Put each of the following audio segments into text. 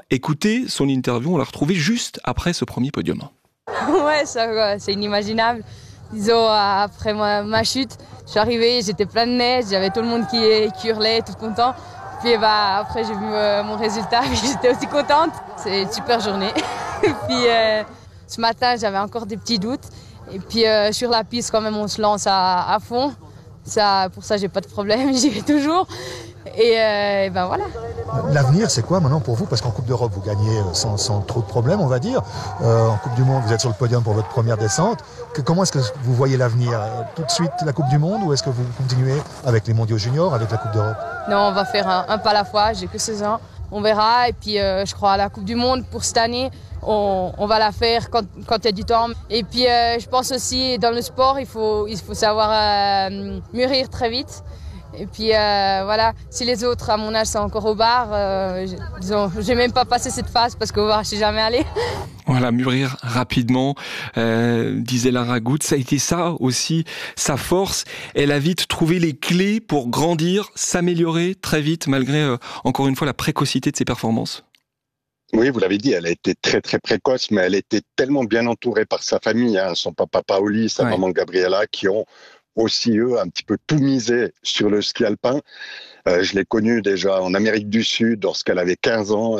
Écoutez son interview, on l'a retrouvée juste après ce premier podium. Ouais, ça, c'est inimaginable. Disons, après ma chute, je suis arrivée, j'étais plein de neige, j'avais tout le monde qui hurlait, tout content. Puis après, j'ai vu mon résultat, et j'étais aussi contente. C'est une super journée. Et puis ce matin, j'avais encore des petits doutes. Et puis sur la piste, quand même, on se lance à fond. Pour ça, j'ai pas de problème, j'y vais toujours. Et ben voilà. L'avenir, c'est quoi maintenant pour vous? Parce qu'en Coupe d'Europe, vous gagnez sans trop de problèmes, on va dire. En Coupe du Monde, vous êtes sur le podium pour votre première descente. Comment est-ce que vous voyez l'avenir? Tout de suite la Coupe du Monde, ou est-ce que vous continuez avec les mondiaux juniors, avec la Coupe d'Europe? Non, on va faire un pas à la fois, j'ai que 16 ans. On verra, et puis je crois à la Coupe du Monde pour cette année, on va la faire quand il y a du temps. Et puis je pense aussi, dans le sport, il faut savoir mûrir très vite. Et puis voilà, si les autres à mon âge sont encore au bar, disons, j'ai même pas passé cette phase parce qu'au bar je suis jamais allée. Voilà, mûrir rapidement, disait Lara Gut. Ça a été ça aussi, sa force. Elle a vite trouvé les clés pour grandir, s'améliorer très vite, malgré, encore une fois, la précocité de ses performances. Oui, vous l'avez dit, elle a été très très précoce, mais elle était tellement bien entourée par sa famille, hein, son papa Paoli, sa maman Gabriella, qui ont aussi, eux, un petit peu tout misé sur le ski alpin. Je l'ai connue déjà en Amérique du Sud lorsqu'elle avait 15 ans.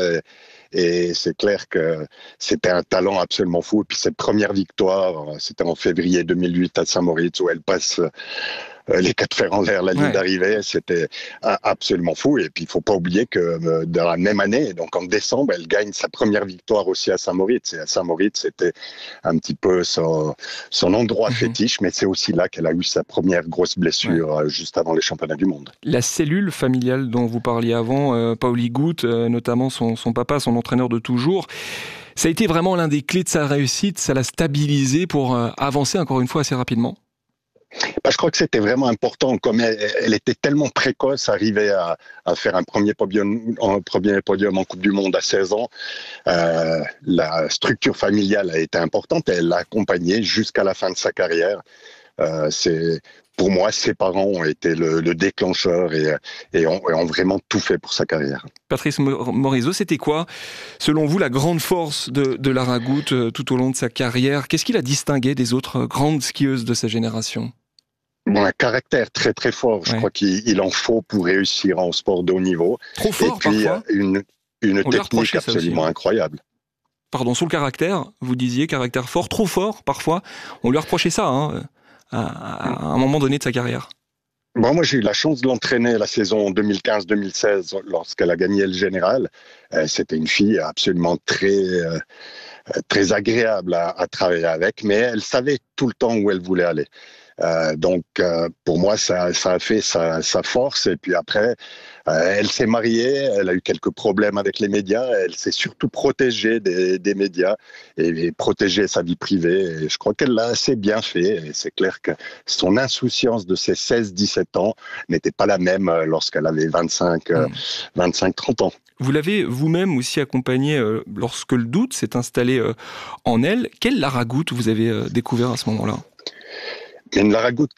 Et c'est clair que c'était un talent absolument fou. Et puis cette première victoire, c'était en février 2008 à Saint-Moritz, où elle passe les 4 fers en l'air, la ligne d'arrivée, c'était absolument fou. Et puis il faut pas oublier que dans la même année, donc en décembre, elle gagne sa première victoire aussi à Saint-Moritz. Et à Saint-Moritz, c'était un petit peu son endroit fétiche, mais c'est aussi là qu'elle a eu sa première grosse blessure juste avant les championnats du monde. La cellule familiale dont vous parliez avant, Paoli Gut, notamment son papa, son entraîneur de toujours, ça a été vraiment l'un des clés de sa réussite, ça l'a stabilisé pour avancer encore une fois assez rapidement. Je crois que c'était vraiment important. Comme elle était tellement précoce, arriver à faire un premier podium en Coupe du Monde à 16 ans, la structure familiale a été importante. Elle l'a accompagnée jusqu'à la fin de sa carrière. Pour moi, ses parents ont été le déclencheur et ont vraiment tout fait pour sa carrière. Patrice Morisot, c'était quoi, selon vous, la grande force de Lara Gut tout au long de sa carrière? Qu'est-ce qui la distinguait des autres grandes skieuses de sa génération? Un caractère très très fort. Je crois qu'il en faut pour réussir en sport de haut niveau. Trop fort, et puis parfois. Une technique absolument incroyable. Pardon, sur le caractère, vous disiez caractère fort, trop fort parfois. On lui a reproché ça à un moment donné de sa carrière. Moi, j'ai eu la chance de l'entraîner la saison 2015-2016 lorsqu'elle a gagné le général. C'était une fille absolument très agréable à travailler avec, mais elle savait tout le temps où elle voulait aller. Donc, pour moi, ça a fait sa force. Et puis après, elle s'est mariée, elle a eu quelques problèmes avec les médias. Elle s'est surtout protégée des médias et protégé sa vie privée. Et je crois qu'elle l'a assez bien fait. Et c'est clair que son insouciance de ses 16-17 ans n'était pas la même lorsqu'elle avait 25-30 ans. Vous l'avez vous-même aussi accompagnée lorsque le doute s'est installé en elle. Quelle Lara Gut vous avez découvert à ce moment-là? Une Lara Gut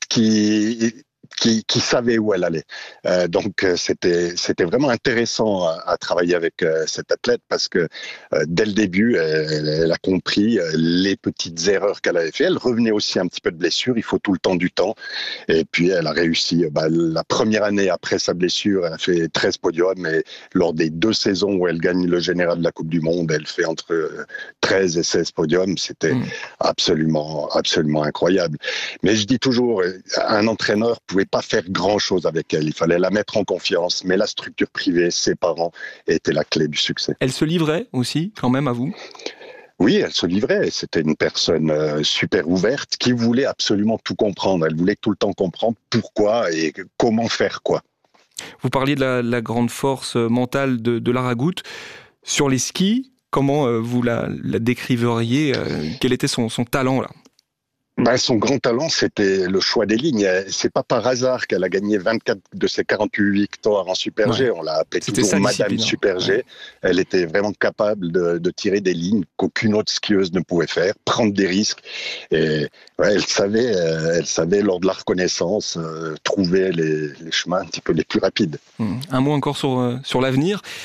qui savait où elle allait. Donc c'était vraiment intéressant à travailler avec cette athlète parce que dès le début, elle a compris les petites erreurs qu'elle avait fait. Elle revenait aussi un petit peu de blessure. Il faut tout le temps du temps. Et puis elle a réussi. La première année après sa blessure, elle a fait 13 podiums. Et lors des 2 saisons où elle gagne le général de la Coupe du Monde, elle fait entre 13 et 16 podiums. C'était absolument incroyable. Mais je dis toujours, un entraîneur pouvait pas faire grand-chose avec elle. Il fallait la mettre en confiance, mais la structure privée, ses parents, étaient la clé du succès. Elle se livrait aussi, quand même, à vous? Oui, elle se livrait. C'était une personne super ouverte qui voulait absolument tout comprendre. Elle voulait tout le temps comprendre pourquoi et comment faire quoi. Vous parliez de la grande force mentale de Lara Gut. Sur les skis, comment vous la décriveriez? Quel était son talent là? Son grand talent, c'était le choix des lignes. C'est pas par hasard qu'elle a gagné 24 de ses 48 victoires en Super G. On l'a appelée toujours Madame Super G. Elle était vraiment capable de tirer des lignes qu'aucune autre skieuse ne pouvait faire, prendre des risques. Et elle savait lors de la reconnaissance trouver les chemins un petit peu les plus rapides. Un mot encore sur l'avenir.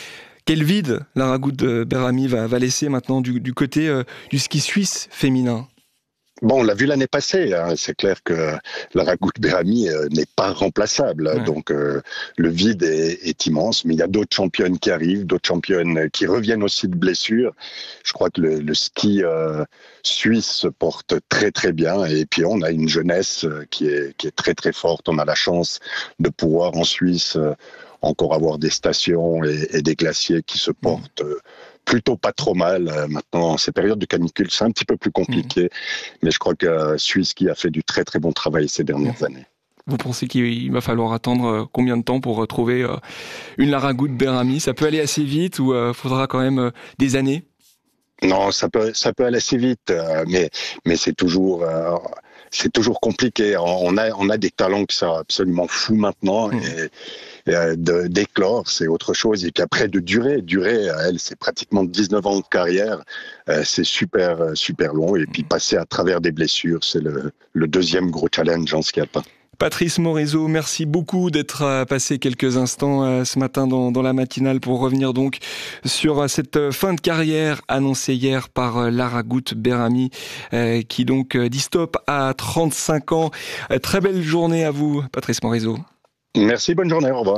Quel vide Lara Gut-Berhami va laisser maintenant du côté du ski suisse féminin? Bon, on l'a vu l'année passée. C'est clair que Lara Gut-Berhami n'est pas remplaçable. Ouais. Donc, le vide est immense. Mais il y a d'autres championnes qui arrivent, d'autres championnes qui reviennent aussi de blessures. Je crois que le ski suisse se porte très, très bien. Et puis, on a une jeunesse qui est très, très forte. On a la chance de pouvoir en Suisse encore avoir des stations et des glaciers qui se portent plutôt pas trop mal. Maintenant, en ces périodes de canicule, c'est un petit peu plus compliqué. Mais je crois que Suisse qui a fait du très très bon travail ces dernières années. Vous pensez qu'il va falloir attendre combien de temps pour retrouver une Lara Gut-Berhami? Ça peut aller assez vite ou faudra quand même des années? Non, ça peut aller assez vite, mais c'est toujours compliqué. On a des talents qui sont absolument fous maintenant et d'éclore, c'est autre chose. Et puis après, de durer, elle, c'est pratiquement 19 ans de carrière. C'est super, super long. Et puis passer à travers des blessures, c'est le deuxième gros challenge en ski alpin. Patrice Morisot, merci beaucoup d'être passé quelques instants ce matin dans la matinale pour revenir donc sur cette fin de carrière annoncée hier par Lara Gut-Berhami qui donc dit stop à 35 ans. Très belle journée à vous, Patrice Morisot. Merci, bonne journée, au revoir.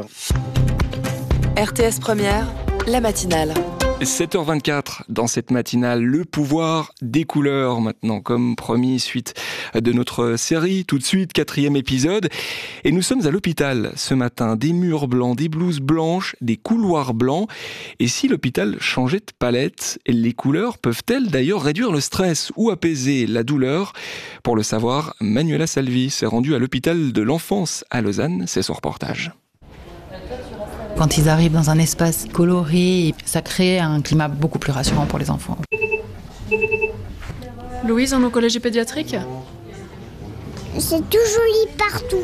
RTS Première, la matinale. 7h24 dans cette matinale, le pouvoir des couleurs maintenant, comme promis, suite de notre série, tout de suite, 4e épisode. Et nous sommes à l'hôpital ce matin, des murs blancs, des blouses blanches, des couloirs blancs. Et si l'hôpital changeait de palette, les couleurs peuvent-elles d'ailleurs réduire le stress ou apaiser la douleur? Pour le savoir, Manuela Salvi s'est rendue à l'hôpital de l'enfance à Lausanne, c'est son reportage. Quand ils arrivent dans un espace coloré, ça crée un climat beaucoup plus rassurant pour les enfants. Louise, en oncologie pédiatrique? C'est tout joli partout.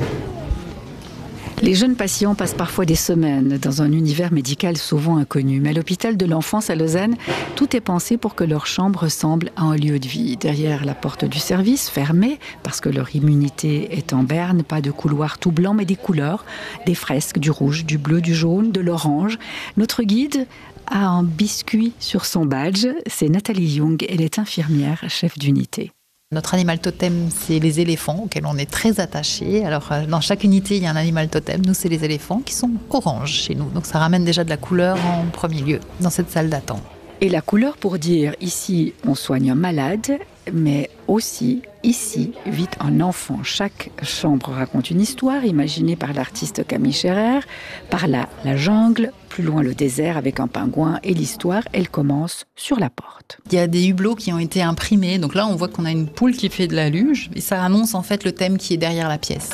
Les jeunes patients passent parfois des semaines dans un univers médical souvent inconnu. Mais à l'hôpital de l'enfance à Lausanne, tout est pensé pour que leur chambre ressemble à un lieu de vie. Derrière la porte du service, fermée, parce que leur immunité est en berne, pas de couloir tout blanc, mais des couleurs, des fresques, du rouge, du bleu, du jaune, de l'orange. Notre guide a un biscuit sur son badge. C'est Nathalie Young, elle est infirmière, chef d'unité. Notre animal totem, c'est les éléphants, auxquels on est très attachés. Alors, dans chaque unité, il y a un animal totem. Nous, c'est les éléphants qui sont orange chez nous. Donc, ça ramène déjà de la couleur en premier lieu dans cette salle d'attente. Et la couleur pour dire, ici, on soigne un malade, mais aussi, ici, vit un enfant. Chaque chambre raconte une histoire imaginée par l'artiste Camille Scherer. Par là, la jungle, plus loin le désert avec un pingouin. Et l'histoire, elle commence sur la porte. Il y a des hublots qui ont été imprimés. Donc là, on voit qu'on a une poule qui fait de la luge. Et ça annonce en fait le thème qui est derrière la pièce.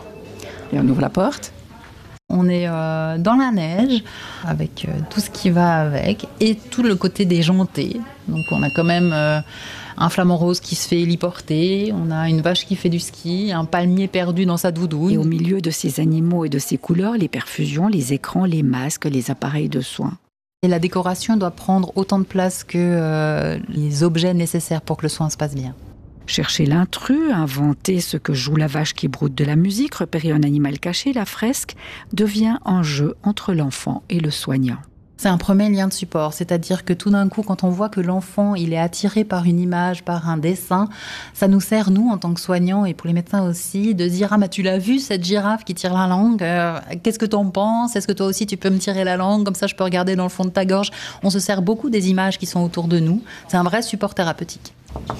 Et on ouvre la porte. On est dans la neige, avec tout ce qui va avec, et tout le côté déjanté. Donc on a quand même un flamant rose qui se fait héliporter, on a une vache qui fait du ski, un palmier perdu dans sa doudoune. Et au milieu de ces animaux et de ces couleurs, les perfusions, les écrans, les masques, les appareils de soins. Et la décoration doit prendre autant de place que les objets nécessaires pour que le soin se passe bien. Chercher l'intrus, inventer ce que joue la vache qui broute de la musique, repérer un animal caché, la fresque devient un jeu entre l'enfant et le soignant. C'est un premier lien de support, c'est-à-dire que tout d'un coup, quand on voit que l'enfant il est attiré par une image, par un dessin, ça nous sert, nous, en tant que soignants, et pour les médecins aussi, de dire « Ah, mais tu l'as vu, cette girafe qui tire la langue qu'est-ce que t'en penses? Est-ce que toi aussi, tu peux me tirer la langue? Comme ça, je peux regarder dans le fond de ta gorge. » On se sert beaucoup des images qui sont autour de nous. C'est un vrai support thérapeutique.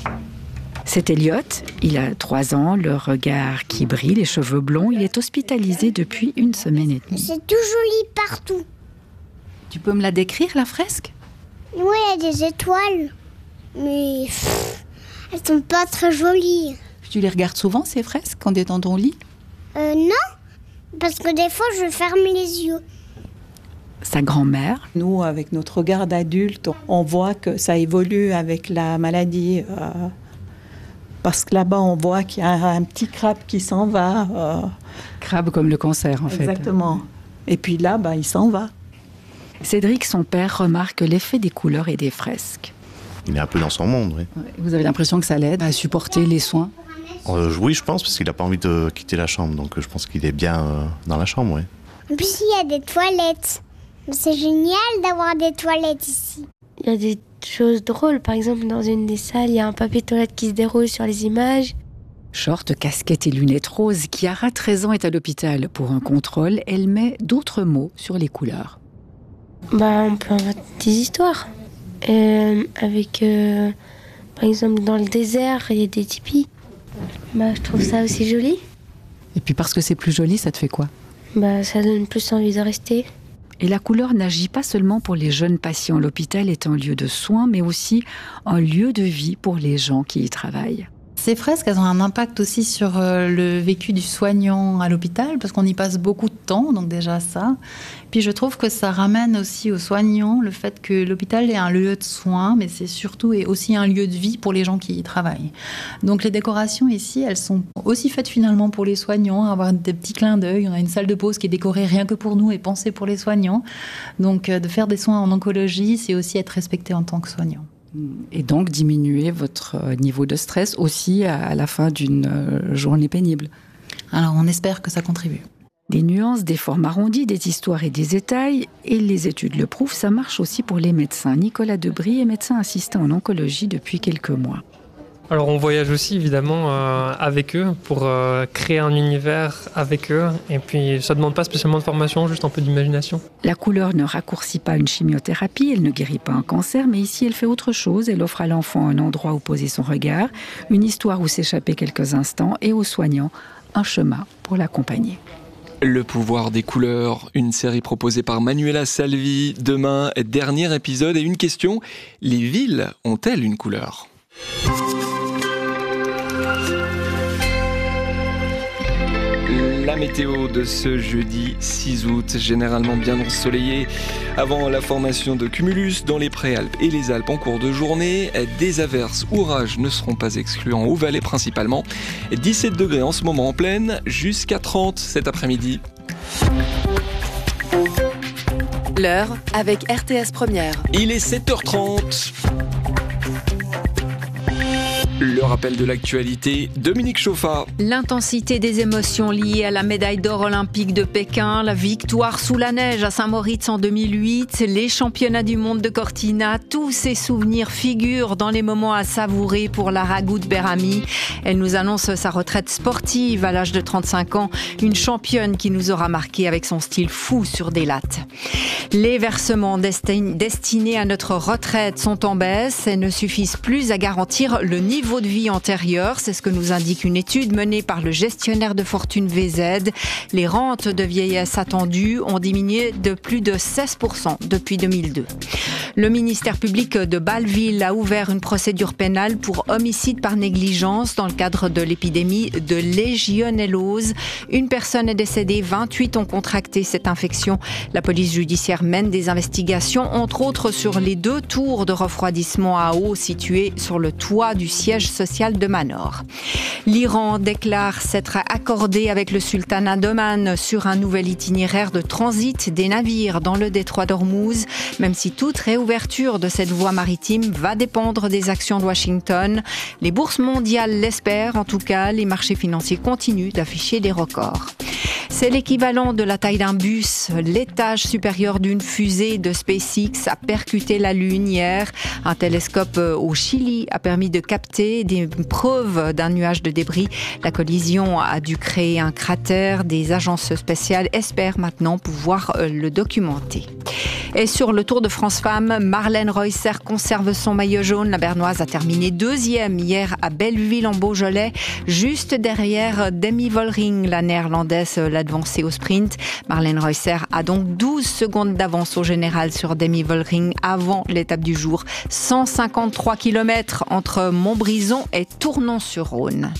C'est Elliot, il a 3 ans, le regard qui brille, les cheveux blonds. Il est hospitalisé depuis 1 semaine et demie. C'est tout joli partout. Tu peux me la décrire, la fresque? Oui, il y a des étoiles, mais elles sont pas très jolies. Tu les regardes souvent, ces fresques, quand tu es dans ton lit? Non, parce que des fois, je ferme les yeux. Sa grand-mère. Nous, avec notre regard d'adulte, on voit que ça évolue avec la maladie. Parce que là-bas, on voit qu'il y a un petit crabe qui s'en va. Crabe comme le cancer, en fait. Exactement. Et puis là, il s'en va. Cédric, son père, remarque l'effet des couleurs et des fresques. Il est un peu dans son monde, oui. Vous avez l'impression que ça l'aide à supporter les soins? Oui, je pense, parce qu'il n'a pas envie de quitter la chambre. Donc je pense qu'il est bien dans la chambre, oui. En plus, il y a des toilettes. C'est génial d'avoir des toilettes ici. Il y a des choses drôles. Par exemple, dans une des salles, il y a un papier toilette qui se déroule sur les images. Short, casquette et lunettes roses, Chiara, 13 ans, est à l'hôpital pour un contrôle. Elle met d'autres mots sur les couleurs. On peut inventer des histoires. Par exemple, dans le désert, il y a des tipis. Je trouve ça aussi joli. Et puis parce que c'est plus joli, ça te fait quoi ? Ça donne plus envie de rester. Et la couleur n'agit pas seulement pour les jeunes patients. L'hôpital est un lieu de soins, mais aussi un lieu de vie pour les gens qui y travaillent. Ces fresques, elles ont un impact aussi sur le vécu du soignant à l'hôpital, parce qu'on y passe beaucoup de temps, donc déjà ça. Puis je trouve que ça ramène aussi aux soignants le fait que l'hôpital est un lieu de soins, mais c'est surtout et aussi un lieu de vie pour les gens qui y travaillent. Donc les décorations ici, elles sont aussi faites finalement pour les soignants, avoir des petits clins d'œil. On a une salle de pause qui est décorée rien que pour nous et pensée pour les soignants. Donc de faire des soins en oncologie, c'est aussi être respecté en tant que soignant. Et donc diminuer votre niveau de stress aussi à la fin d'une journée pénible. Alors on espère que ça contribue. Des nuances, des formes arrondies, des histoires et des détails, et les études le prouvent, ça marche aussi pour les médecins. Nicolas Debry est médecin assistant en oncologie depuis quelques mois. Alors on voyage aussi évidemment avec eux pour créer un univers avec eux, et puis ça ne demande pas spécialement de formation, juste un peu d'imagination. La couleur ne raccourcit pas une chimiothérapie, elle ne guérit pas un cancer, mais ici elle fait autre chose. Elle offre à l'enfant un endroit où poser son regard, une histoire où s'échapper quelques instants, et aux soignants un chemin pour l'accompagner. Le pouvoir des couleurs, une série proposée par Manuela Salvi. Demain, dernier épisode, et une question, les villes ont-elles une couleur ? La météo de ce jeudi 6 août, généralement bien ensoleillé avant la formation de cumulus dans les Préalpes et les Alpes en cours de journée. Des averses, orages ne seront pas exclus en Haut-Valais principalement. 17 degrés en ce moment en plaine, jusqu'à 30 cet après-midi. L'heure avec RTS Première. Il est 7h30. Le rappel de l'actualité, Dominique Chauffa. L'intensité des émotions liées à la médaille d'or olympique de Pékin, la victoire sous la neige à Saint-Moritz en 2008, les championnats du monde de Cortina, tous ces souvenirs figurent dans les moments à savourer pour Lara Gut-Berhami. Elle nous annonce sa retraite sportive à l'âge de 35 ans, une championne qui nous aura marqué avec son style fou sur des lattes. Les versements destinés à notre retraite sont en baisse et ne suffisent plus à garantir le niveau de vie antérieur. C'est ce que nous indique une étude menée par le gestionnaire de fortune VZ. Les rentes de vieillesse attendues ont diminué de plus de 16% depuis 2002. Le ministère public de Bâle-Ville a ouvert une procédure pénale pour homicide par négligence dans le cadre de l'épidémie de légionellose. Une personne est décédée, 28 ont contracté cette infection. La police judiciaire mène des investigations, entre autres sur les 2 tours de refroidissement à eau situées sur le toit du siège social de Manor. L'Iran déclare s'être accordé avec le sultanat d'Oman sur un nouvel itinéraire de transit des navires dans le détroit d'Ormuz, même si toute réouverture de cette voie maritime va dépendre des actions de Washington. Les bourses mondiales l'espèrent, en tout cas, les marchés financiers continuent d'afficher des records. C'est l'équivalent de la taille d'un bus. L'étage supérieur d'une fusée de SpaceX a percuté la Lune hier. Un télescope au Chili a permis de capter des preuves d'un nuage de débris. La collision a dû créer un cratère. Des agences spéciales espèrent maintenant pouvoir le documenter. Et sur le Tour de France Femmes, Marlène Reusser conserve son maillot jaune. La Bernoise a terminé 2e hier à Belleville en Beaujolais, juste derrière Demi Vollering. La Néerlandaise l'a devancée au sprint. Marlène Reusser a donc 12 secondes d'avance au général sur Demi Vollering avant l'étape du jour. 153 km entre Montbrison et Tournon-sur-Rhône.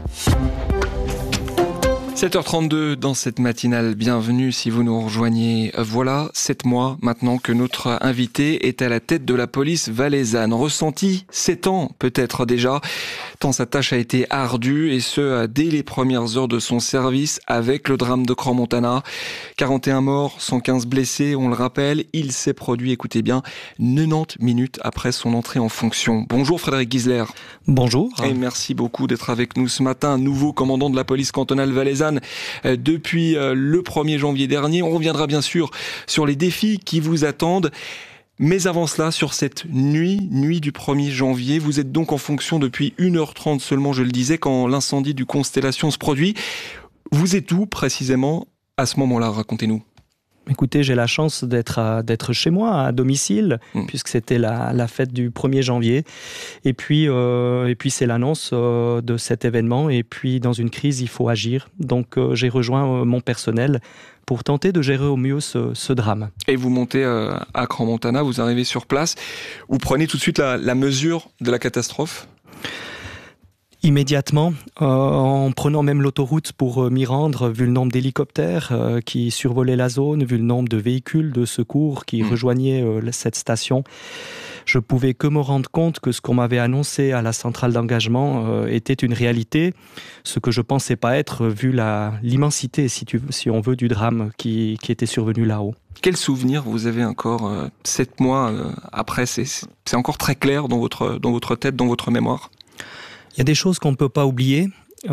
7h32 dans cette matinale, bienvenue si vous nous rejoignez. Voilà 7 mois maintenant que notre invité est à la tête de la police valaisanne. Ressenti 7 ans peut-être déjà, tant sa tâche a été ardue, et ce dès les premières heures de son service avec le drame de Crans-Montana. 41 morts, 115 blessés, on le rappelle, il s'est produit, écoutez bien, 90 minutes après son entrée en fonction. Bonjour Frédéric Gisler. Bonjour. Et merci beaucoup d'être avec nous ce matin, nouveau commandant de la police cantonale valaisanne. Lausanne depuis le 1er janvier dernier. On reviendra bien sûr sur les défis qui vous attendent. Mais avant cela, sur cette nuit du 1er janvier, vous êtes donc en fonction depuis 1h30 seulement, je le disais, quand l'incendie du Constellation se produit. Vous êtes où précisément à ce moment-là? Racontez-nous. Écoutez, j'ai la chance d'être chez moi, à domicile, puisque c'était la fête du 1er janvier. Et puis c'est l'annonce de cet événement. Et puis, dans une crise, il faut agir. Donc, j'ai rejoint mon personnel pour tenter de gérer au mieux ce drame. Et vous montez à Crans-Montana, vous arrivez sur place. Vous prenez tout de suite la mesure de la catastrophe ? Immédiatement, en prenant même l'autoroute pour m'y rendre, vu le nombre d'hélicoptères qui survolaient la zone, vu le nombre de véhicules de secours qui rejoignaient cette station, je pouvais que me rendre compte que ce qu'on m'avait annoncé à la centrale d'engagement était une réalité, ce que je pensais pas être vu l'immensité, si on veut, du drame qui était survenu là-haut. Quel souvenir vous avez encore 7 mois après? C'est encore très clair dans votre tête, dans votre mémoire? Il y a des choses qu'on ne peut pas oublier.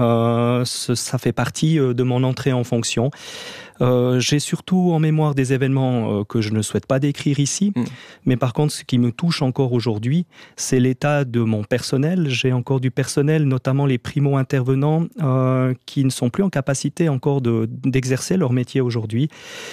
Ça fait partie de mon entrée en fonction. J'ai surtout en mémoire des événements que je ne souhaite pas décrire ici, mais par contre ce qui me touche encore aujourd'hui, c'est l'état de mon personnel. J'ai encore du personnel, notamment les primo-intervenants, qui ne sont plus en capacité encore d'exercer leur métier aujourd'hui.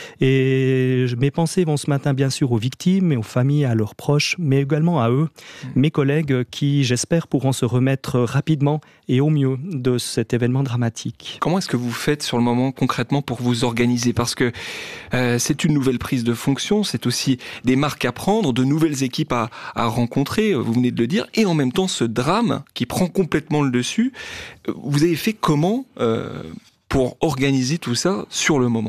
Et mes pensées vont ce matin bien sûr aux victimes et aux familles, à leurs proches, mais également à eux, mes collègues qui, j'espère, pourront se remettre rapidement et au mieux de cet événement dramatique. Comment est-ce que vous faites sur le moment concrètement pour vous organiser? Parce que c'est une nouvelle prise de fonction, c'est aussi des marques à prendre, de nouvelles équipes à rencontrer, vous venez de le dire, et en même temps ce drame qui prend complètement le dessus. Vous avez fait comment pour organiser tout ça sur le moment ?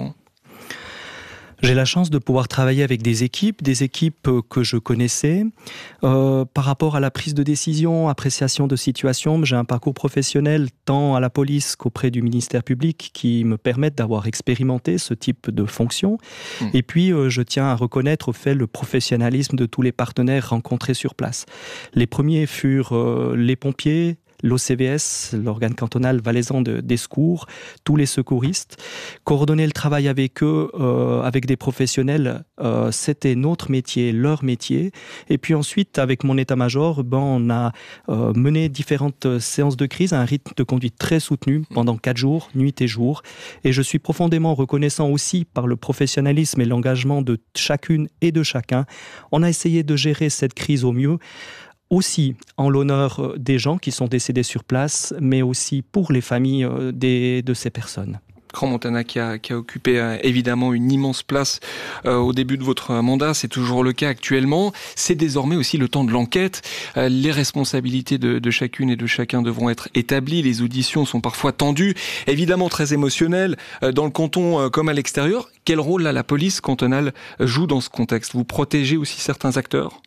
J'ai la chance de pouvoir travailler avec des équipes que je connaissais. Par rapport à la prise de décision, appréciation de situation, j'ai un parcours professionnel tant à la police qu'auprès du ministère public qui me permettent d'avoir expérimenté ce type de fonction. Et puis, je tiens à reconnaître au fait le professionnalisme de tous les partenaires rencontrés sur place. Les premiers furent les pompiers, l'OCVS, l'organe cantonal valaisan des secours, tous les secouristes. Coordonner le travail avec eux, avec des professionnels, c'était notre métier, leur métier. Et puis ensuite, avec mon état-major, on a mené différentes séances de crise à un rythme de conduite très soutenu pendant 4 jours, nuit et jour. Et je suis profondément reconnaissant aussi par le professionnalisme et l'engagement de chacune et de chacun. On a essayé de gérer cette crise au mieux, aussi en l'honneur des gens qui sont décédés sur place, mais aussi pour les familles de ces personnes. Crans-Montana qui a occupé évidemment une immense place au début de votre mandat, c'est toujours le cas actuellement. C'est désormais aussi le temps de l'enquête. Les responsabilités de chacune et de chacun devront être établies. Les auditions sont parfois tendues, évidemment très émotionnelles, dans le canton comme à l'extérieur. Quel rôle là, la police cantonale joue dans ce contexte? Vous protégez aussi certains acteurs?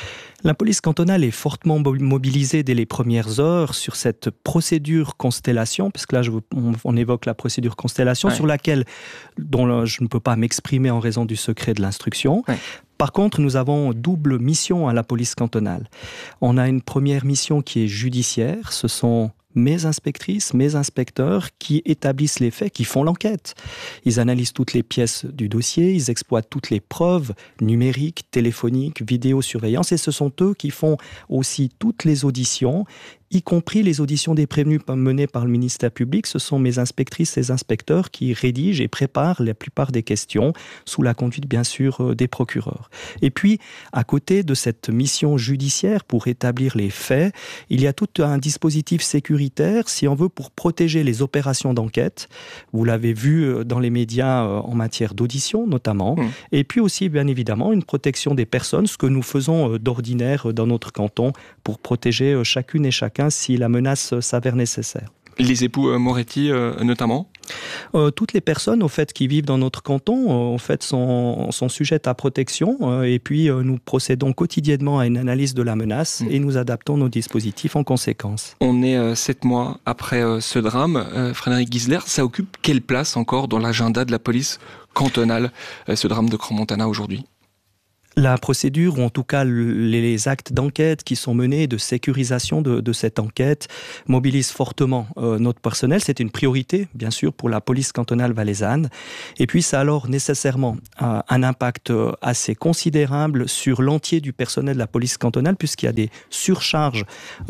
La police cantonale est fortement mobilisée dès les premières heures sur cette procédure Constellation, puisque là on évoque la procédure Constellation, sur laquelle dont je ne peux pas m'exprimer en raison du secret de l'instruction. Par contre, nous avons double mission à la police cantonale. On a une première mission qui est judiciaire, ce sont mes inspectrices, mes inspecteurs qui établissent les faits, qui font l'enquête. Ils analysent toutes les pièces du dossier, ils exploitent toutes les preuves numériques, téléphoniques, vidéosurveillance, et ce sont eux qui font aussi toutes les auditions, y compris les auditions des prévenus menées par le ministère public. Ce sont mes inspectrices et inspecteurs qui rédigent et préparent la plupart des questions, sous la conduite bien sûr des procureurs. Et puis, à côté de cette mission judiciaire pour établir les faits, il y a tout un dispositif sécuritaire, si on veut, pour protéger les opérations d'enquête. Vous l'avez vu dans les médias en matière d'audition notamment. Et puis aussi, bien évidemment, une protection des personnes, ce que nous faisons d'ordinaire dans notre canton pour protéger chacune et chacun si la menace s'avère nécessaire. Les époux Moretti notamment? Toutes les personnes au fait, qui vivent dans notre canton au fait, sont sujettes à protection et puis nous procédons quotidiennement à une analyse de la menace et nous adaptons nos dispositifs en conséquence. On est 7 mois après ce drame. Frédéric Gisler, ça occupe quelle place encore dans l'agenda de la police cantonale, ce drame de Crans-Montana aujourd'hui? La procédure, ou en tout cas les actes d'enquête qui sont menés, de sécurisation de cette enquête, mobilisent fortement notre personnel. C'est une priorité, bien sûr, pour la police cantonale valaisanne. Et puis, ça a alors nécessairement un impact assez considérable sur l'entier du personnel de la police cantonale, puisqu'il y a des surcharges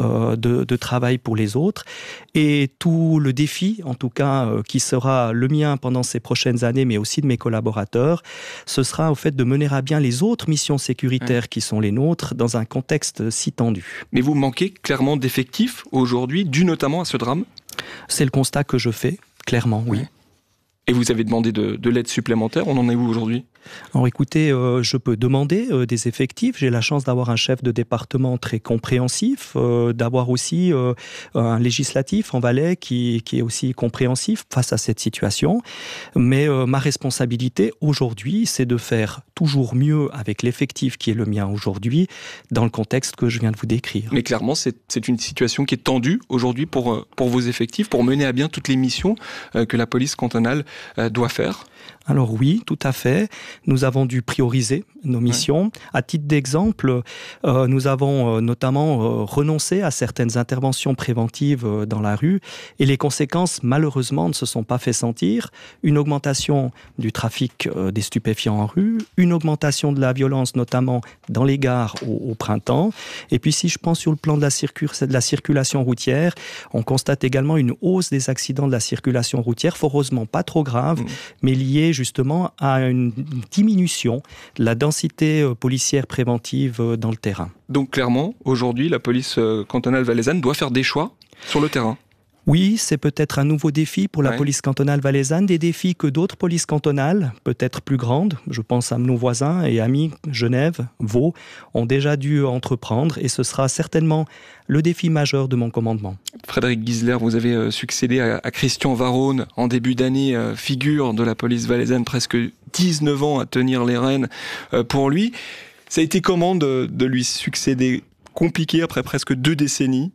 de travail pour les autres. Et tout le défi, en tout cas, qui sera le mien pendant ces prochaines années, mais aussi de mes collaborateurs, ce sera au fait de mener à bien les autres missions sécuritaires qui sont les nôtres dans un contexte si tendu. Mais vous manquez clairement d'effectifs aujourd'hui, dû notamment à ce drame ? C'est le constat que je fais, clairement, oui. Et vous avez demandé de l'aide supplémentaire, on en est où aujourd'hui ? Alors écoutez, je peux demander des effectifs. J'ai la chance d'avoir un chef de département très compréhensif, d'avoir aussi un législatif en Valais qui est aussi compréhensif face à cette situation. Mais ma responsabilité aujourd'hui, c'est de faire toujours mieux avec l'effectif qui est le mien aujourd'hui, dans le contexte que je viens de vous décrire. Mais clairement, c'est une situation qui est tendue aujourd'hui pour vos effectifs, pour mener à bien toutes les missions que la police cantonale doit faire. Alors oui, tout à fait. Nous avons dû prioriser nos missions. Ouais. À titre d'exemple, nous avons notamment renoncé à certaines interventions préventives dans la rue et les conséquences, malheureusement, ne se sont pas fait sentir. Une augmentation du trafic des stupéfiants en rue, une augmentation de la violence, notamment dans les gares au printemps. Et puis si je prends sur le plan de la circulation routière, on constate également une hausse des accidents de la circulation routière, fort heureusement pas trop grave, mais liée justement à une diminution de la densité policière préventive dans le terrain. Donc clairement, aujourd'hui, la police cantonale valaisanne doit faire des choix sur le terrain. Oui, c'est peut-être un nouveau défi pour la police cantonale valaisanne, des défis que d'autres polices cantonales, peut-être plus grandes, je pense à nos voisins et amis, Genève, Vaud, ont déjà dû entreprendre et ce sera certainement le défi majeur de mon commandement. Frédéric Gisler, vous avez succédé à Christian Varone en début d'année, figure de la police valaisanne, presque 19 ans à tenir les rênes pour lui. Ça a été comment de lui succéder? Compliqué après presque 2 décennies?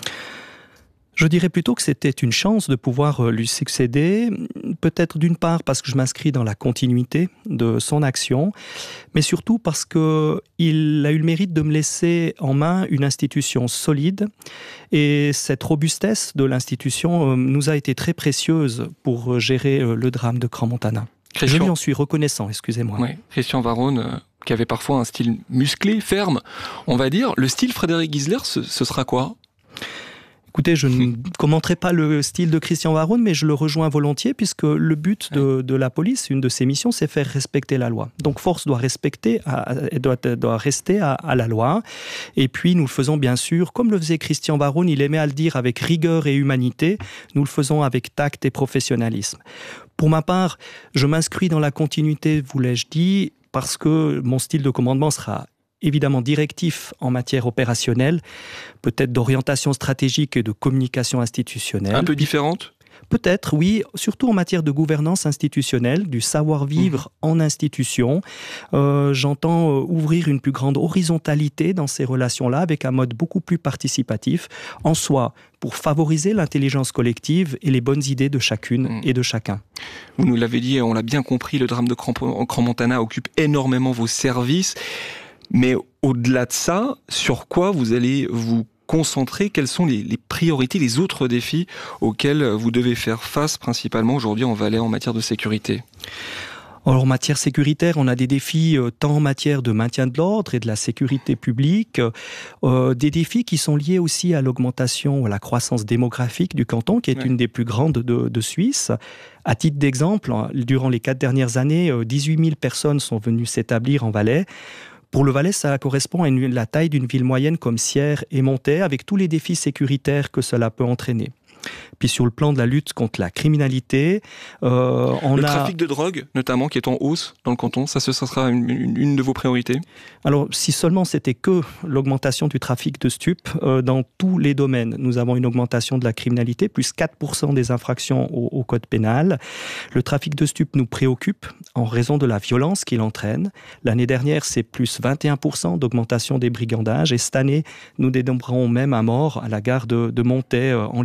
Je dirais plutôt que c'était une chance de pouvoir lui succéder, peut-être d'une part parce que je m'inscris dans la continuité de son action, mais surtout parce qu'il a eu le mérite de me laisser en main une institution solide et cette robustesse de l'institution nous a été très précieuse pour gérer le drame de Crans-Montana. Je lui en suis reconnaissant, excusez-moi. Oui, Christian Varone, qui avait parfois un style musclé, ferme, on va dire. Le style Frédéric Gisler, ce sera quoi ? Écoutez, je ne commenterai pas le style de Christian Varone, mais je le rejoins volontiers puisque le but de la police, une de ses missions, c'est faire respecter la loi. Donc force doit rester à la loi. Et puis nous le faisons bien sûr, comme le faisait Christian Varone, il aimait à le dire avec rigueur et humanité, nous le faisons avec tact et professionnalisme. Pour ma part, je m'inscris dans la continuité, vous l'ai-je dit, parce que mon style de commandement sera évidemment directif en matière opérationnelle, peut-être d'orientation stratégique et de communication institutionnelle. Un peu différente ? Peut-être, oui, surtout en matière de gouvernance institutionnelle, du savoir-vivre en institution. J'entends ouvrir une plus grande horizontalité dans ces relations-là avec un mode beaucoup plus participatif, en soi, pour favoriser l'intelligence collective et les bonnes idées de chacune et de chacun. Vous nous l'avez dit, on l'a bien compris, le drame de Crans-Montana occupe énormément vos services. Mais au-delà de ça, sur quoi vous allez vous concentrer? Quelles sont les priorités, les autres défis auxquels vous devez faire face principalement aujourd'hui en Valais en matière de sécurité? Alors, en matière sécuritaire, on a des défis tant en matière de maintien de l'ordre et de la sécurité publique, des défis qui sont liés aussi à l'augmentation, à la croissance démographique du canton, qui est une des plus grandes de Suisse. À titre d'exemple, durant les 4 dernières années, 18 000 personnes sont venues s'établir en Valais. Pour le Valais, ça correspond à la taille d'une ville moyenne comme Sierre et Montet, avec tous les défis sécuritaires que cela peut entraîner. Puis sur le plan de la lutte contre la criminalité, le trafic de drogue, notamment, qui est en hausse dans le canton, ça sera une de vos priorités? Alors, si seulement c'était que l'augmentation du trafic de stupes, dans tous les domaines, nous avons une augmentation de la criminalité, plus 4% des infractions au code pénal. Le trafic de stupes nous préoccupe en raison de la violence qu'il entraîne. L'année dernière, c'est plus 21% d'augmentation des brigandages, et cette année, nous dénombrerons même un mort à la gare de Montet, en lien avec le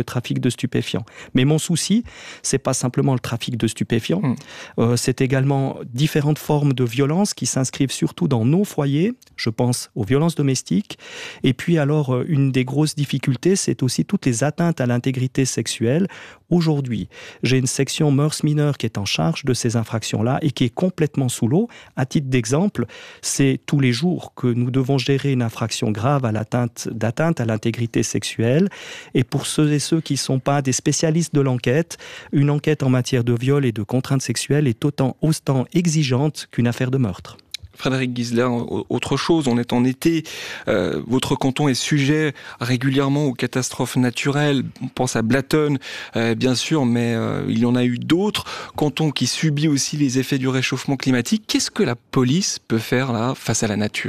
le trafic de stupéfiants. Mais mon souci, c'est pas simplement le trafic de stupéfiants, c'est également différentes formes de violences qui s'inscrivent surtout dans nos foyers. Je pense aux violences domestiques. Et puis alors, une des grosses difficultés, c'est aussi toutes les atteintes à l'intégrité sexuelle. Aujourd'hui, j'ai une section mœurs mineures qui est en charge de ces infractions-là et qui est complètement sous l'eau. À titre d'exemple, c'est tous les jours que nous devons gérer une infraction grave d'atteinte à l'intégrité sexuelle. Et pour ceux et ceux qui ne sont pas des spécialistes de l'enquête, une enquête en matière de viol et de contrainte sexuelle est autant exigeante qu'une affaire de meurtre. Frédéric Guisler, autre chose, on est en été, votre canton est sujet régulièrement aux catastrophes naturelles, on pense à Blatten bien sûr, mais il y en a eu d'autres, canton qui subit aussi les effets du réchauffement climatique. Qu'est-ce que la police peut faire là face à la nature ?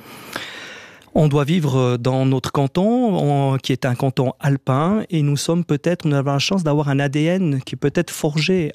On doit vivre dans notre canton, qui est un canton alpin, et nous avons la chance d'avoir un ADN qui peut être forgé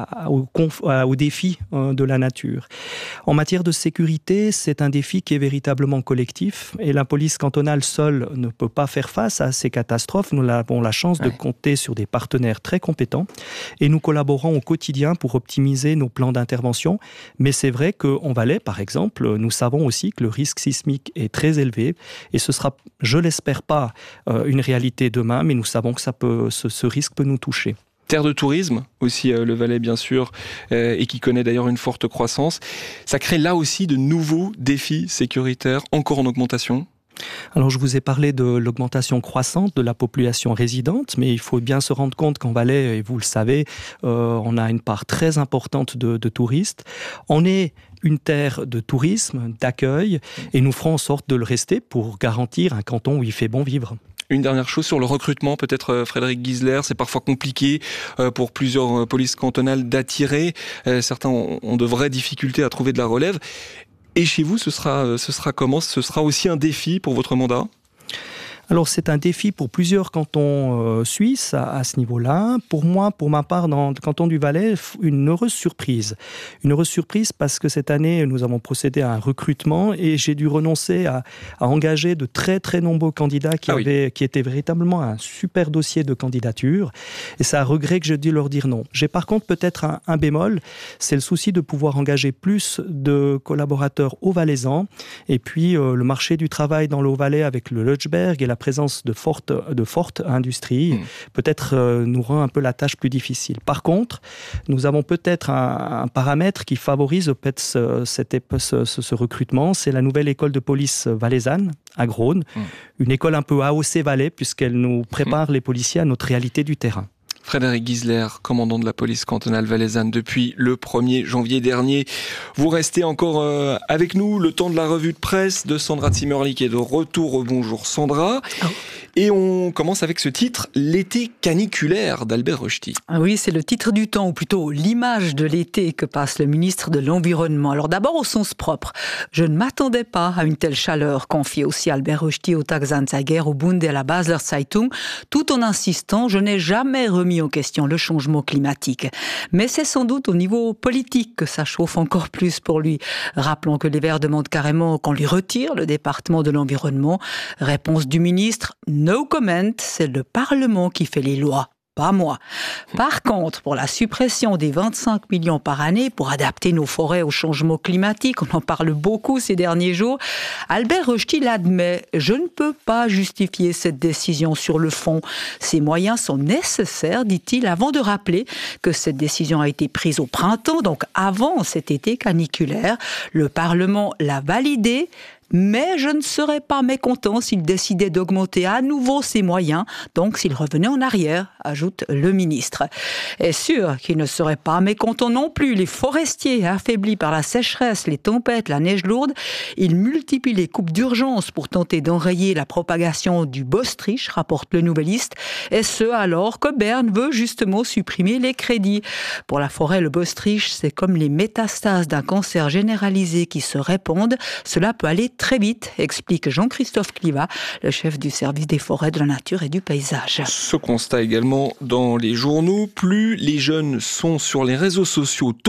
aux défis de la nature. En matière de sécurité, c'est un défi qui est véritablement collectif, et la police cantonale seule ne peut pas faire face à ces catastrophes. Nous avons la chance de compter sur des partenaires très compétents, et nous collaborons au quotidien pour optimiser nos plans d'intervention. Mais c'est vrai qu'en Valais, par exemple, nous savons aussi que le risque sismique est très élevé. Et ce sera, je l'espère pas, une réalité demain, mais nous savons que ce risque peut nous toucher. Terre de tourisme, aussi le Valais bien sûr, et qui connaît d'ailleurs une forte croissance. Ça crée là aussi de nouveaux défis sécuritaires, encore en augmentation. Alors je vous ai parlé de l'augmentation croissante de la population résidente, mais il faut bien se rendre compte qu'en Valais, et vous le savez, on a une part très importante de touristes. On est une terre de tourisme, d'accueil, et nous ferons en sorte de le rester pour garantir un canton où il fait bon vivre. Une dernière chose sur le recrutement, peut-être Frédéric Guisler, c'est parfois compliqué pour plusieurs polices cantonales d'attirer. Certains ont de vraies difficultés à trouver de la relève. Et chez vous, ce sera comment ? Ce sera aussi un défi pour votre mandat ? Alors c'est un défi pour plusieurs cantons suisses à ce niveau-là. Pour moi, pour ma part, dans le canton du Valais, une heureuse surprise. Une heureuse surprise parce que cette année, nous avons procédé à un recrutement et j'ai dû renoncer à engager de très très nombreux candidats qui étaient véritablement un super dossier de candidature. Et c'est un regret que j'ai dû leur dire non. J'ai par contre peut-être un bémol, c'est le souci de pouvoir engager plus de collaborateurs haut-valaisans. Et puis le marché du travail dans le Haut-Valais avec le Lötschberg et la présence de fortes industries, peut-être nous rend un peu la tâche plus difficile. Par contre, nous avons peut-être un paramètre qui favorise ce recrutement, c'est la nouvelle école de police valaisanne à Groene, une école un peu AOC Valais, puisqu'elle nous prépare les policiers à notre réalité du terrain. Frédéric Guisler, commandant de la police cantonale valaisanne depuis le 1er janvier dernier. Vous restez encore avec nous, le temps de la revue de presse de Sandra Zimmerli qui est de retour. Bonjour Sandra. Et on commence avec ce titre, L'été caniculaire d'Albert Rochety. Ah oui, c'est le titre du temps, ou plutôt l'image de l'été que passe le ministre de l'Environnement. Alors d'abord au sens propre, je ne m'attendais pas à une telle chaleur, confie aussi Albert Rochety au Tagesanzeiger, au Bund et à la Basler Zeitung, tout en insistant, je n'ai jamais remis en question le changement climatique. Mais c'est sans doute au niveau politique que ça chauffe encore plus pour lui. Rappelons que les Verts demandent carrément qu'on lui retire le département de l'Environnement. Réponse du ministre, no comment, c'est le Parlement qui fait les lois. Pas moi. Par contre, pour la suppression des 25 millions par année pour adapter nos forêts au changement climatique, on en parle beaucoup ces derniers jours, Albert Rochety l'admet. Je ne peux pas justifier cette décision sur le fond. Ces moyens sont nécessaires, dit-il, avant de rappeler que cette décision a été prise au printemps, donc avant cet été caniculaire. Le Parlement l'a validée. Mais je ne serais pas mécontent s'il décidait d'augmenter à nouveau ses moyens, donc s'il revenait en arrière, ajoute le ministre. Et sûr qu'il ne serait pas mécontent non plus. Les forestiers, affaiblis par la sécheresse, les tempêtes, la neige lourde, ils multiplient les coupes d'urgence pour tenter d'enrayer la propagation du Böstrich, rapporte le Nouvelliste, et ce alors que Berne veut justement supprimer les crédits. Pour la forêt, le Böstrich, c'est comme les métastases d'un cancer généralisé qui se répandent. Cela peut aller très vite, explique Jean-Christophe Cliva, le chef du service des forêts, de la nature et du paysage. Ce constat également dans les journaux, plus les jeunes sont sur les réseaux sociaux tôt,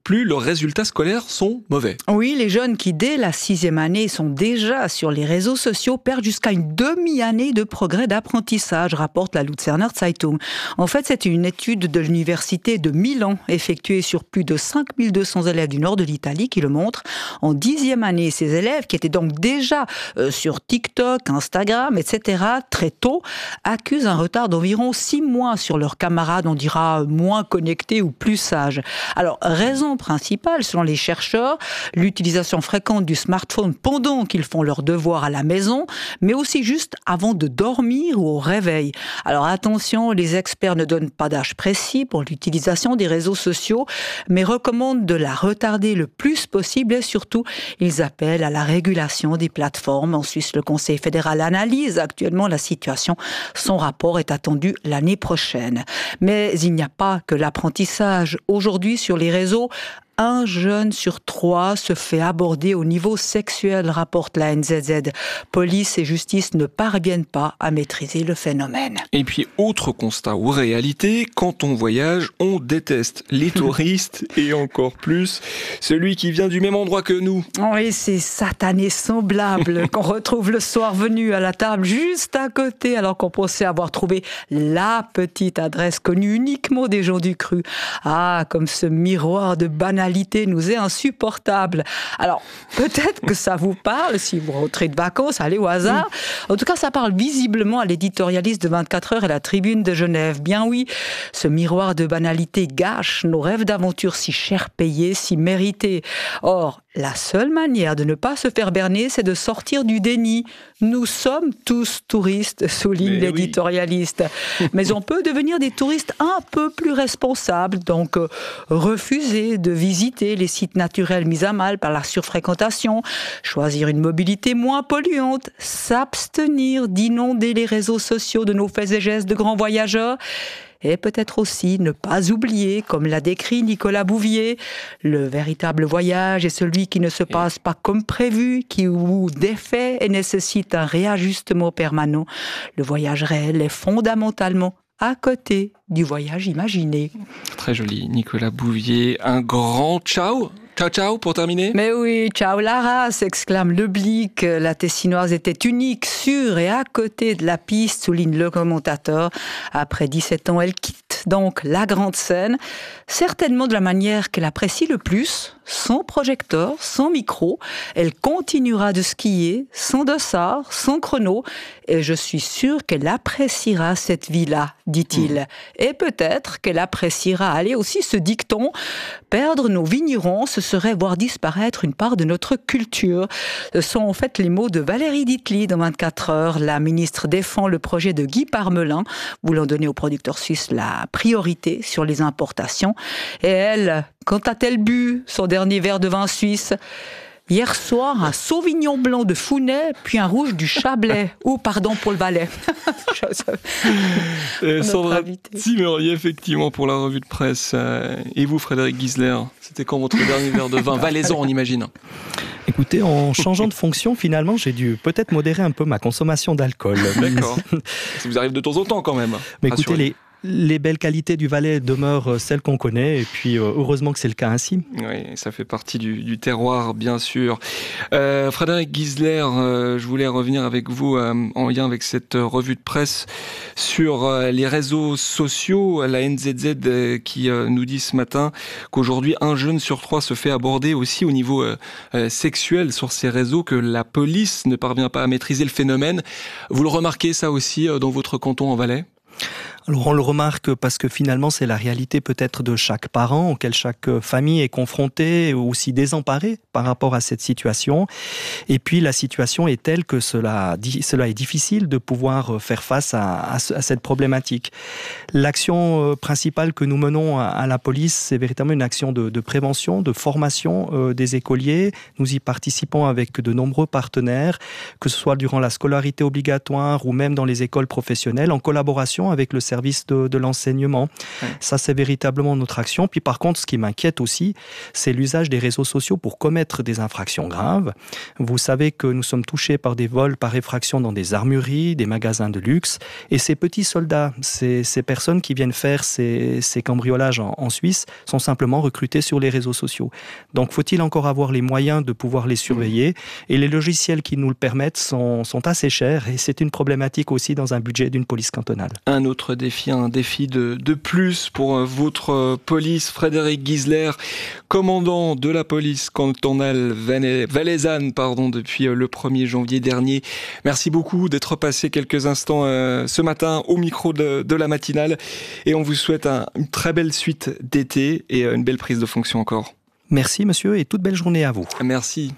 plus leurs résultats scolaires sont mauvais. Oui, les jeunes qui, dès la 6e année, sont déjà sur les réseaux sociaux perdent jusqu'à une demi-année de progrès d'apprentissage, rapporte la Luzerner Zeitung. En fait, c'est une étude de l'université de Milan, effectuée sur plus de 5200 élèves du nord de l'Italie, qui le montre. En 10e année, ces élèves, qui étaient donc déjà sur TikTok, Instagram, etc., très tôt, accusent un retard d'environ 6 mois sur leurs camarades, on dira moins connectés ou plus sages. Alors, raison principale, selon les chercheurs, l'utilisation fréquente du smartphone pendant qu'ils font leurs devoirs à la maison, mais aussi juste avant de dormir ou au réveil. Alors attention, les experts ne donnent pas d'âge précis pour l'utilisation des réseaux sociaux, mais recommandent de la retarder le plus possible et surtout, ils appellent à la régulation des plateformes. En Suisse, le Conseil fédéral analyse actuellement la situation. Son rapport est attendu l'année prochaine. Mais il n'y a pas que l'apprentissage. Aujourd'hui, sur les réseaux, 1 jeune sur 3 se fait aborder au niveau sexuel, rapporte la NZZ. Police et justice ne parviennent pas à maîtriser le phénomène. Et puis, autre constat ou réalité, quand on voyage, on déteste les touristes et encore plus celui qui vient du même endroit que nous. Oui, ces satanés semblables qu'on retrouve le soir venu à la table juste à côté alors qu'on pensait avoir trouvé la petite adresse connue uniquement des gens du cru. Ah, comme ce miroir de banalité nous est insupportable. Alors, peut-être que ça vous parle si vous rentrez de vacances, allez au hasard. En tout cas, ça parle visiblement à l'éditorialiste de 24 heures et la Tribune de Genève. Bien oui, ce miroir de banalité gâche nos rêves d'aventure si cher payés, si mérités. Or, la seule manière de ne pas se faire berner, c'est de sortir du déni. Nous sommes tous touristes, souligne l'éditorialiste. Mais on peut devenir des touristes un peu plus responsables, donc refuser de visiter les sites naturels mis à mal par la surfréquentation, choisir une mobilité moins polluante, s'abstenir d'inonder les réseaux sociaux de nos faits et gestes de grands voyageurs. Et peut-être aussi ne pas oublier, comme l'a décrit Nicolas Bouvier, le véritable voyage est celui qui ne se passe pas comme prévu, qui ou défait et nécessite un réajustement permanent. Le voyage réel est fondamentalement à côté du voyage imaginé. Très joli, Nicolas Bouvier. Un grand ciao. Ciao, ciao, pour terminer. Mais oui, ciao la race, exclame Le Blick. La Tessinoise était unique, sûre et à côté de la piste, souligne le commentateur. Après 17 ans, elle quitte donc la grande scène, certainement de la manière qu'elle apprécie le plus, sans projecteur, sans micro. Elle continuera de skier, sans dossard, sans chrono, et je suis sûre qu'elle appréciera cette vie-là, dit-il. Et peut-être qu'elle appréciera, allez, aussi ce dicton, perdre nos vignerons, ce serait voir disparaître une part de notre culture. Ce sont en fait les mots de Valérie Dietli dans 24 heures. La ministre défend le projet de Guy Parmelin, voulant donner aux producteurs suisses la priorité sur les importations. Et elle, quand a-t-elle bu son dernier verre de vin suisse ? Hier soir, un Sauvignon blanc de Founet, puis un rouge du Chablais. Pardon pour le Valais. Sandra Timmerlier, effectivement, pour la revue de presse. Et vous, Frédéric Giesler, c'était quand votre dernier verre de vin valaisan, on imagine ? Écoutez, en changeant de fonction, finalement, j'ai dû peut-être modérer un peu ma consommation d'alcool. D'accord. Ça vous arrive de temps en temps, quand même. Mais écoutez, les belles qualités du Valais demeurent celles qu'on connaît, et puis heureusement que c'est le cas ainsi. Oui, ça fait partie du terroir, bien sûr. Frédéric Giesler, je voulais revenir avec vous en lien avec cette revue de presse sur les réseaux sociaux. La NZZ qui nous dit ce matin qu'aujourd'hui, 1 jeune sur 3 se fait aborder aussi au niveau sexuel sur ces réseaux, que la police ne parvient pas à maîtriser le phénomène. Vous le remarquez ça aussi dans votre canton en Valais ? Alors on le remarque parce que finalement c'est la réalité peut-être de chaque parent, auquel chaque famille est confrontée, ou aussi désemparée par rapport à cette situation. Et puis la situation est telle que cela est difficile de pouvoir faire face à cette problématique. L'action principale que nous menons à la police, c'est véritablement une action de prévention, de formation des écoliers. Nous y participons avec de nombreux partenaires, que ce soit durant la scolarité obligatoire ou même dans les écoles professionnelles, en collaboration avec le service service de l'enseignement. Ouais. Ça, c'est véritablement notre action. Puis par contre, ce qui m'inquiète aussi, c'est l'usage des réseaux sociaux pour commettre des infractions graves. Vous savez que nous sommes touchés par des vols par effraction dans des armureries, des magasins de luxe. Et ces petits soldats, ces personnes qui viennent faire ces cambriolages en Suisse, sont simplement recrutés sur les réseaux sociaux. Donc, faut-il encore avoir les moyens de pouvoir les surveiller? Et les logiciels qui nous le permettent sont assez chers. Et c'est une problématique aussi dans un budget d'une police cantonale. Un autre défi, un défi de plus pour votre police. Frédéric Gisler, commandant de la police cantonale valaisanne depuis le 1er janvier dernier. Merci beaucoup d'être passé quelques instants ce matin au micro de la matinale. Et on vous souhaite une très belle suite d'été et une belle prise de fonction encore. Merci monsieur et toute belle journée à vous. Merci.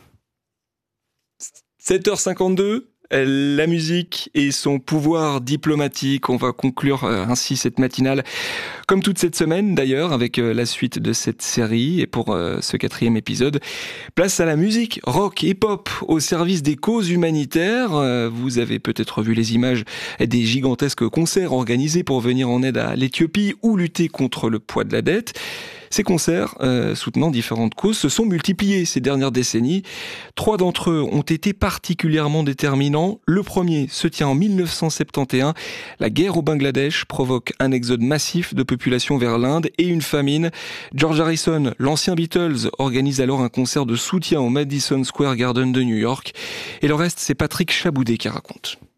7h52. La musique et son pouvoir diplomatique. On va conclure ainsi cette matinale, comme toute cette semaine d'ailleurs, avec la suite de cette série. Et pour ce 4e épisode, place à la musique rock et pop au service des causes humanitaires. Vous avez peut-être vu les images des gigantesques concerts organisés pour venir en aide à l'Éthiopie ou lutter contre le poids de la dette. Ces concerts, soutenant différentes causes, se sont multipliés ces dernières décennies. 3 d'entre eux ont été particulièrement déterminants. Le premier se tient en 1971. La guerre au Bangladesh provoque un exode massif de population vers l'Inde et une famine. George Harrison, l'ancien Beatles, organise alors un concert de soutien au Madison Square Garden de New York. Et le reste, c'est Patrick Chaboudet qui raconte.